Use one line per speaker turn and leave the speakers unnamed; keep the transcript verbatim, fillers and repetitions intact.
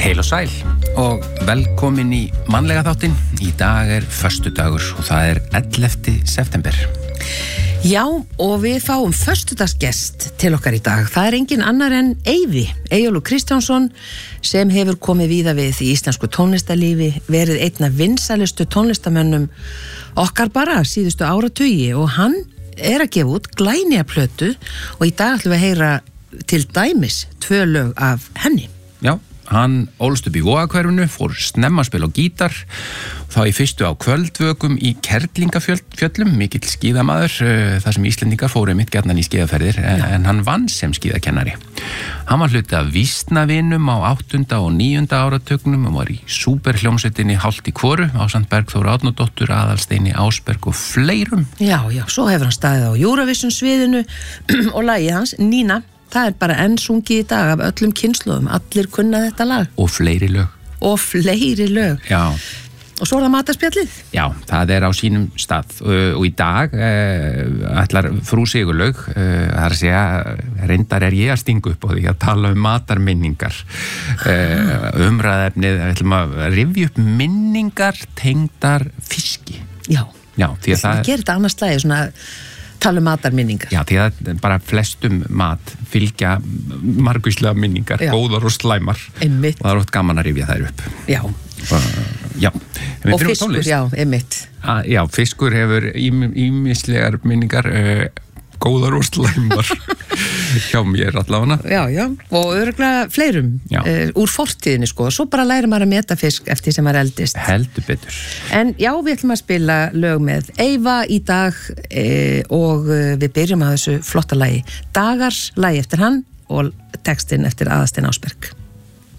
Heil og sæl og velkomin í mannlega þáttinn. Í dag er föstudagur og það er ellefta september.
Já, og við fáum föstudagsgest til okkar í dag. Það er engin annar en Eyvi, Eyjólfur Kristjánsson, sem hefur komið víða við í íslensku tónlistarlífi, verið einn af vinsælustu tónlistarmönnum okkar bara síðustu áratugi og hann er að gefa út glænýja plötu og í dag ætlum við að heyra til dæmis tvö lög af henni.
Já, hann ólst upp í Vogahverfinu, fór snemma að spila á gítar, þá í fyrstu á kvöldvökum í Kerlingafjöllum, mikill skíðamaður, þar sem Íslendingar fóru mitt gjarnan í skíðaferðir, en, en hann vann sem skíðakennari. Hann var hluti af Vísnavinum á áttunda og níunda áratugnum og var í súperhljómsveitinni Hálft í hvoru, ásamt Bergþóru Árnadóttur, Aðalsteini Ásberg og fleirum.
Já, já, svo hefur hann staðið á Eurovision sviðinu og lagið hans, Nína. Það er bara enn sungið í dag af öllum kynslóðum, allir kunna þetta lag.
Og fleiri lög.
Og fleiri lög.
Já.
Og svo er það matarspjallið.
Já, það er á sínum stað og í dag uh, ætlar frú Sigurlaug, uh, það er að segja, reyndar er ég að stinga upp á því að tala um matarminningar. Uh, umræðefnið, við ætlum að rifja upp minningar tengdar fiski.
Já.
Já, því að það...
Það gerir þetta annars slagi, svona... tala um matarminningar.
Já, því að bara flestum mat fylgja margvíslega minningar, já. Góðar og slæmar.
Einmitt.
Og það er oft gaman að rifja þær upp.
Já.
Uh, já.
Og fiskur, já, einmitt.
Ah, já, fiskur hefur ýmislegar minningar, uh, góðar og slæmar hjá mér allavega.
Já, já, og örugglega fleirum uh, úr fortíðinni, sko. Svo bara lærir maður að meta fisk eftir sem maður eldist.
Heldur betur.
En já, við ætlum að spila lög með Eyva í dag eh, og við byrjum að þessu flotta lagi Dagars, lagi eftir hann og textinn eftir Aðalstein Ásberg.